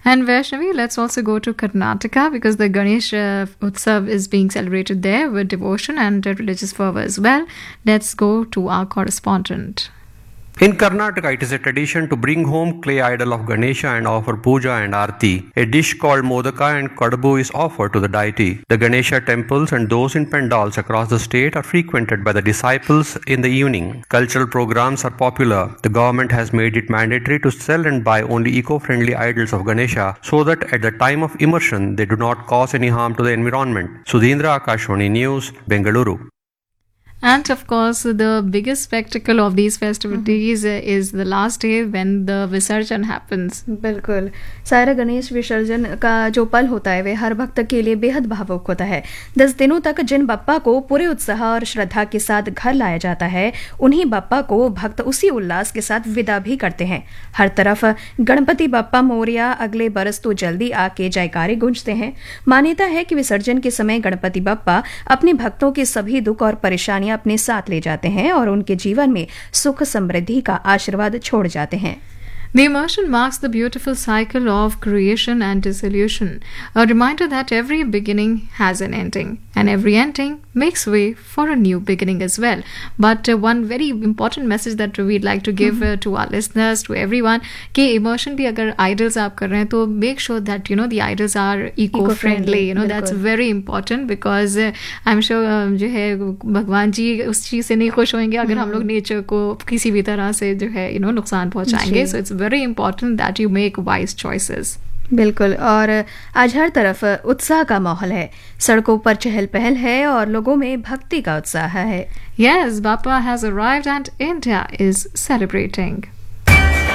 And Vaishnavi, let's also go to Karnataka because the Ganesh Utsav is being celebrated there with devotion and religious fervor as well. Let's go to our correspondent. In Karnataka, it is a tradition to bring home clay idol of Ganesha and offer puja and aarti. A dish called modaka and kadabu is offered to the deity. The Ganesha temples and those in pandals across the state are frequented by the disciples in the evening. Cultural programs are popular. The government has made it mandatory to sell and buy only eco-friendly idols of Ganesha so that at the time of immersion they do not cause any harm to the environment. Sudhindra, Akashvani News, Bengaluru. And of course, the biggest spectacle of these festivities is the last day when the विसर्जन happens. बिल्कुल, सारा गणेश विसर्जन का जो पल होता है वे हर भक्त के लिए बेहद भावुक होता है। 10 दिनों तक जिन बप्पा को पूरे उत्साह और श्रद्धा के साथ घर लाया जाता है, उन्हीं बप्पा को भक्त उसी उल्लास के साथ विदा भी करते हैं। हर तरफ गणपति बप्पा मोरया, अगले बरस तो जल्दी आके जयकारे गूंजते हैं। मान्यता है कि विसर्जन के समय गणपति बप्पा अपने भक्तों के सभी दुख और परेशानियां अपने साथ ले जाते हैं और उनके जीवन में सुख समृद्धि का आशीर्वाद छोड़ जाते हैं। The immersion marks the beautiful cycle of creation and dissolution, a reminder that every beginning has an ending, and every ending makes way for a new beginning as well. But one very important message that we'd like to give to our listeners, to everyone, कि immersion भी अगर idols आप कर रहे हैं तो make sure that the idols are eco-friendly. That's very important because I'm sure जो है भगवान जी उस चीज़ से नहीं खुश होंगे अगर हम लोग nature को किसी भी तरह से जो है नुकसान पहुँचाएंगे. So it's very important that you make wise choices. बिल्कुल, और आज हर तरफ उत्साह का माहौल है। सड़कों पर चहल पहल है और लोगों में भक्ति का उत्साह है। Yes, Bappa has arrived and India is celebrating.